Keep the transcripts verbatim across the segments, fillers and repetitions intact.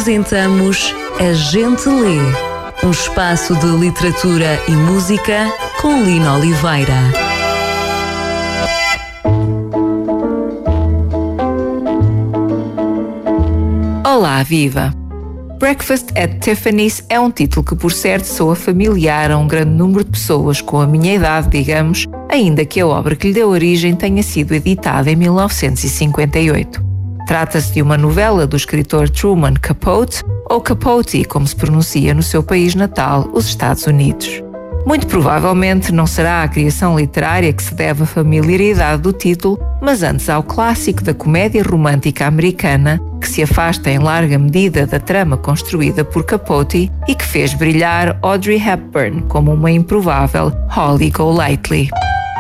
Apresentamos A Gente Lê, um espaço de literatura e música com Lina Oliveira. Olá, viva! Breakfast at Tiffany's é um título que, por certo, soa familiar a um grande número de pessoas com a minha idade, digamos, ainda que a obra que lhe deu origem tenha sido editada em mil novecentos e cinquenta e oito. Trata-se de uma novela do escritor Truman Capote, ou Capote, como se pronuncia no seu país natal, os Estados Unidos. Muito provavelmente não será à criação literária que se deve a familiaridade do título, mas antes ao clássico da comédia romântica americana, que se afasta em larga medida da trama construída por Capote e que fez brilhar Audrey Hepburn como uma improvável Holly Golightly.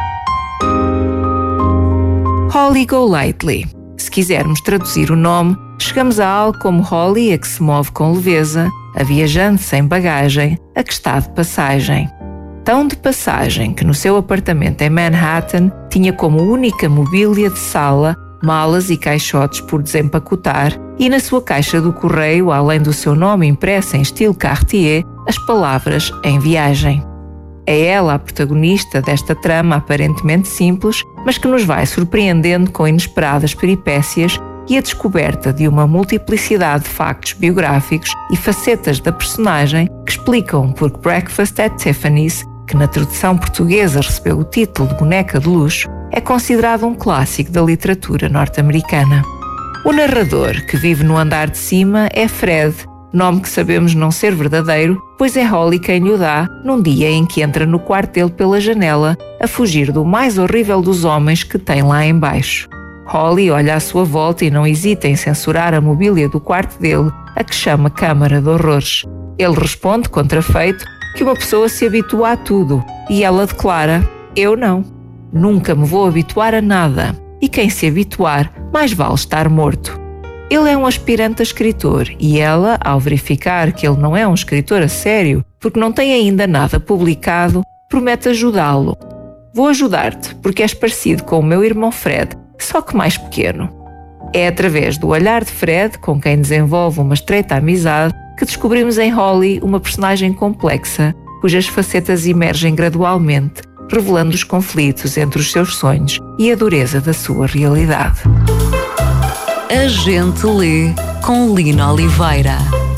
Holly Golightly. Se quisermos traduzir o nome, chegamos a algo como Holly, a que se move com leveza, a viajante sem bagagem, a que está de passagem. Tão de passagem que no seu apartamento em Manhattan tinha como única mobília de sala malas e caixotes por desempacotar e na sua caixa do correio, além do seu nome impresso em estilo Cartier, as palavras em viagem. É ela a protagonista desta trama aparentemente simples, mas que nos vai surpreendendo com inesperadas peripécias e a descoberta de uma multiplicidade de factos biográficos e facetas da personagem que explicam por que Breakfast at Tiffany's, que na tradução portuguesa recebeu o título de boneca de luxo, é considerado um clássico da literatura norte-americana. O narrador, que vive no andar de cima, é Fred, nome que sabemos não ser verdadeiro, pois é Holly quem lhe o dá num dia em que entra no quarto dele pela janela, a fugir do mais horrível dos homens que tem lá embaixo. Holly olha à sua volta e não hesita em censurar a mobília do quarto dele, a que chama Câmara de Horrores. Ele responde, contrafeito, que uma pessoa se habitua a tudo, e ela declara: eu não. Nunca me vou habituar a nada, e quem se habituar, mais vale estar morto. Ele é um aspirante a escritor, e ela, ao verificar que ele não é um escritor a sério, porque não tem ainda nada publicado, promete ajudá-lo. Vou ajudar-te, porque és parecido com o meu irmão Fred, só que mais pequeno. É através do olhar de Fred, com quem desenvolve uma estreita amizade, que descobrimos em Holly uma personagem complexa, cujas facetas emergem gradualmente, revelando os conflitos entre os seus sonhos e a dureza da sua realidade. A Gente Lê, com Lina Oliveira.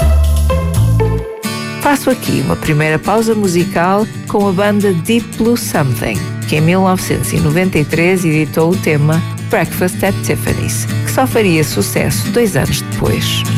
Faço aqui uma primeira pausa musical com a banda Deep Blue Something, que em mil novecentos e noventa e três editou o tema Breakfast at Tiffany's, que só faria sucesso dois anos depois.